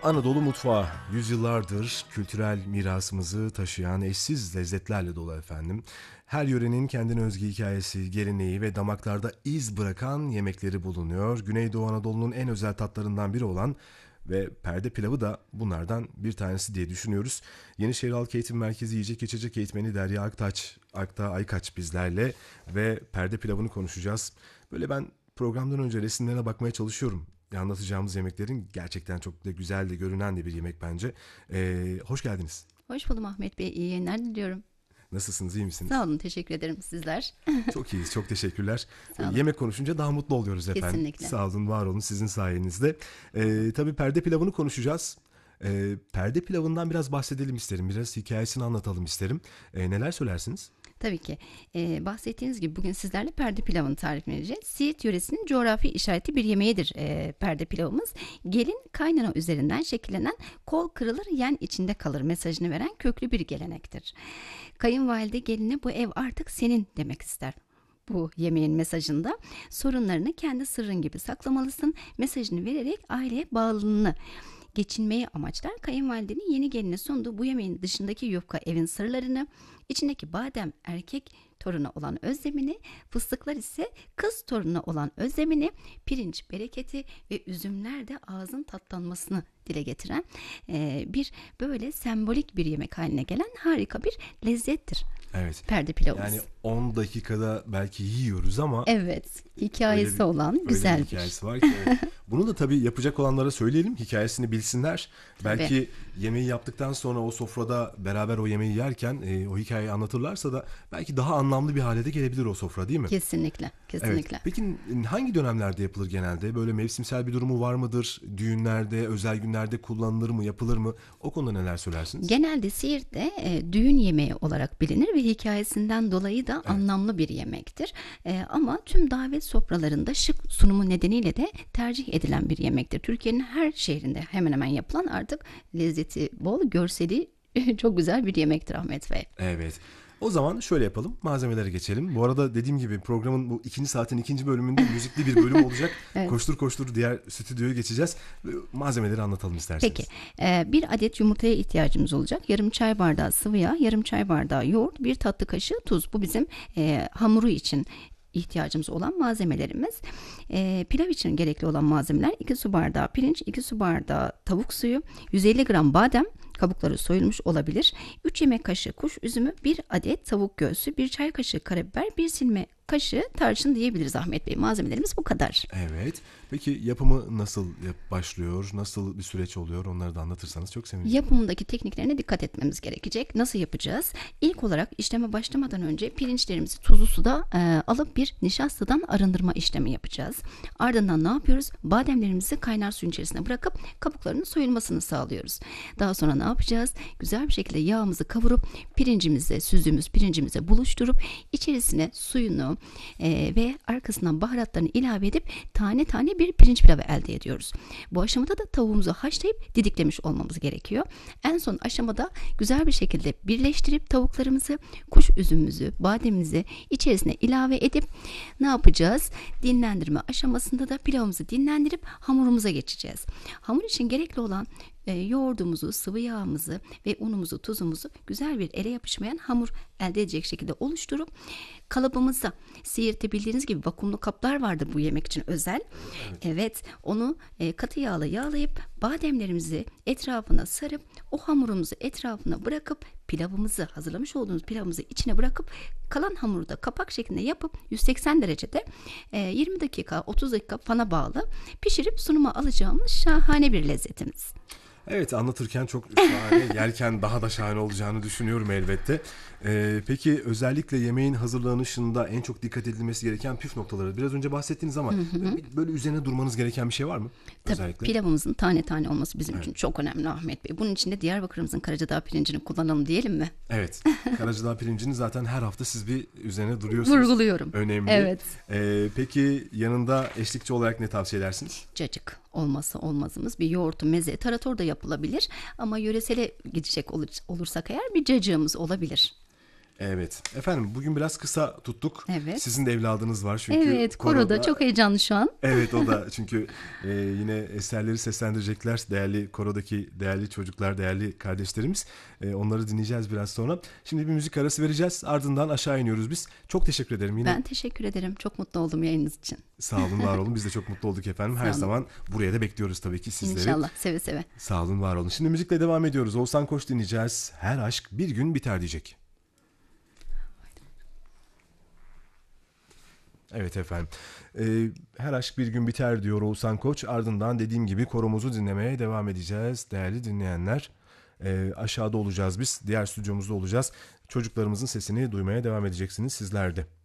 Anadolu mutfağı yüzyıllardır kültürel mirasımızı taşıyan eşsiz lezzetlerle dolu efendim. Her yörenin kendine özgü hikayesi, geleneği ve damaklarda iz bırakan yemekleri bulunuyor. Güneydoğu Anadolu'nun en özel tatlarından biri olan ve perde pilavı da bunlardan bir tanesi diye düşünüyoruz. Yenişehir Halk Eğitim Merkezi Yiyecek İçecek Eğitmeni Derya Aykaç bizlerle ve perde pilavını konuşacağız. Böyle ben programdan önce resimlerine bakmaya çalışıyorum. Anlatacağımız yemeklerin gerçekten çok da güzel de görünen de bir yemek bence. Hoş geldiniz. Hoş buldum Ahmet Bey. İyi yayınlar diliyorum. Nasılsınız, iyi misiniz? Sağ olun, teşekkür ederim. Sizler? Çok iyiyiz, çok teşekkürler. Sağ olun. Yemek konuşunca daha mutlu oluyoruz efendim. Kesinlikle. Sağ olun, var olun sizin sayenizde. Tabii perde pilavını konuşacağız. Perde pilavından biraz bahsedelim isterim. Biraz hikayesini anlatalım isterim. Neler söylersiniz? Tabii ki. Bahsettiğiniz gibi bugün sizlerle perde pilavını tarif edeceğiz. Siirt yöresinin coğrafi işareti bir yemeğidir perde pilavımız. Gelin kaynana üzerinden şekillenen kol kırılır yen içinde kalır mesajını veren köklü bir gelenektir. Kayınvalide geline bu ev artık senin demek ister. Bu yemeğin mesajında sorunlarını kendi sırrın gibi saklamalısın mesajını vererek aileye bağlılığını geçinmeyi amaçlar. Kayınvalidenin yeni geline sunduğu bu yemeğin dışındaki yufka evin sırlarını, içindeki badem erkek toruna olan özlemini, fıstıklar ise kız toruna olan özlemini, pirinç bereketi ve üzümler de ağzın tatlanmasını dile getiren bir böyle sembolik bir yemek haline gelen harika bir lezzettir. Evet. Perde pilavımız. Yani 10 dakikada belki yiyoruz ama evet, hikayesi olan güzel bir hikayesi var ki. Evet. Bunu da tabii yapacak olanlara söyleyelim, hikayesini bilsinler. Belki yemeği yaptıktan sonra o sofrada beraber o yemeği yerken o hikayeyi anlatırlarsa da belki daha anlamlı bir hale de gelebilir o sofra, değil mi? Kesinlikle, kesinlikle. Evet. Peki hangi dönemlerde yapılır genelde? Böyle mevsimsel bir durumu var mıdır? Düğünlerde, özel günlerde kullanılır mı, yapılır mı? O konuda neler söylersiniz? Genelde Siirt'te düğün yemeği olarak bilinir ve hikayesinden dolayı da anlamlı bir yemektir. Ama tüm davet sofralarında şık sunumu nedeniyle de tercih edilen bir yemektir. Türkiye'nin her şehrinde hemen hemen yapılan artık lezzeti bol, görseli çok güzel bir yemektir Ahmet Bey. Evet. O zaman şöyle yapalım. Malzemelere geçelim. Bu arada dediğim gibi programın bu 2. saatin 2. bölümünde müzikli bir bölüm olacak. Evet. Koştur koştur diğer stüdyoya geçeceğiz. Malzemeleri anlatalım isterseniz. Peki. Bir adet yumurtaya ihtiyacımız olacak. Yarım çay bardağı sıvı yağ, yarım çay bardağı yoğurt, bir tatlı kaşığı tuz. Bu bizim hamuru için ihtiyacımız olan malzemelerimiz. Pilav için gerekli olan malzemeler 2 su bardağı pirinç, 2 su bardağı tavuk suyu, 150 gram badem, kabukları soyulmuş olabilir, 3 yemek kaşığı kuş üzümü, 1 adet tavuk göğsü, 1 çay kaşığı karabiber, 1 silme kaşığı tarçın diyebiliriz Ahmet Bey. Malzemelerimiz bu kadar. Evet. Peki yapımı nasıl başlıyor? Nasıl bir süreç oluyor? Onları da anlatırsanız çok sevinirim. Yapımındaki tekniklerine dikkat etmemiz gerekecek. Nasıl yapacağız? İlk olarak işleme başlamadan önce pirinçlerimizi tuzlu suda alıp bir nişastadan arındırma işlemi yapacağız. Ardından ne yapıyoruz? Bademlerimizi kaynar suyun içerisine bırakıp kabuklarının soyulmasını sağlıyoruz. Daha sonra ne yapacağız? Güzel bir şekilde yağımızı kavurup süzdüğümüz pirincimize buluşturup içerisine suyunu ve arkasından baharatlarını ilave edip tane tane bir pirinç pilavı elde ediyoruz. Bu aşamada da tavuğumuzu haşlayıp didiklemiş olmamız gerekiyor. En son aşamada güzel bir şekilde birleştirip tavuklarımızı, kuş üzümümüzü, bademimizi içerisine ilave edip ne yapacağız? Dinlendirme aşamasında da pilavımızı dinlendirip hamurumuza geçeceğiz. Hamur için gerekli olan yoğurdumuzu, sıvı yağımızı ve unumuzu, tuzumuzu güzel bir ele yapışmayan hamur elde edecek şekilde oluşturup kalıbımıza, Siirt'te bildiğiniz gibi vakumlu kaplar vardır bu yemek için özel. Evet, onu katı yağla yağlayıp bademlerimizi etrafına sarıp o hamurumuzu etrafına bırakıp hazırlamış olduğumuz pilavımızı içine bırakıp kalan hamuru da kapak şeklinde yapıp 180 derecede 20 dakika 30 dakika fana bağlı pişirip sunuma alacağımız şahane bir lezzetimiz. Evet, anlatırken çok şahane, yerken daha da şahane olacağını düşünüyorum elbette. Peki özellikle yemeğin hazırlanışında en çok dikkat edilmesi gereken püf noktaları biraz önce bahsettiniz ama böyle üzerine durmanız gereken bir şey var mı? Tabii, özellikle pilavımızın tane tane olması bizim için çok önemli Ahmet Bey. Bunun için de Diyarbakır'ımızın Karacadağ pirincini kullanalım diyelim mi? Evet. Karacadağ pirincini zaten her hafta siz bir üzerine duruyorsunuz. Vurguluyorum. Önemli. Evet. Peki yanında eşlikçi olarak ne tavsiye edersiniz? Cacık olması olmazımız. Bir yoğurtlu meze, tarator da yapılabilir ama yöresele gidecek olursak eğer bir cacığımız olabilir. Evet. Efendim bugün biraz kısa tuttuk. Evet. Sizin de evladınız var çünkü Evet, koroda çok heyecanlı şu an. Evet o da çünkü yine eserleri seslendirecekler değerli korodaki değerli çocuklar, değerli kardeşlerimiz. Onları dinleyeceğiz biraz sonra. Şimdi bir müzik arası vereceğiz. Ardından aşağı iniyoruz biz. Çok teşekkür ederim yine. Ben teşekkür ederim. Çok mutlu oldum yayınınız için. Sağ olun, var olun. Biz de çok mutlu olduk efendim. Her Sağ olun. zaman buraya da bekliyoruz tabii ki sizleri. İnşallah seve seve. Sağ olun, var olun. Şimdi müzikle devam ediyoruz. Oğuzhan Koç dinleyeceğiz. Her aşk bir gün biter diyecek. Evet efendim. Her aşk bir gün biter diyor Oğuzhan Koç. Ardından dediğim gibi koromuzu dinlemeye devam edeceğiz. Değerli dinleyenler, aşağıda olacağız biz. Diğer stüdyomuzda olacağız. Çocuklarımızın sesini duymaya devam edeceksiniz sizler de.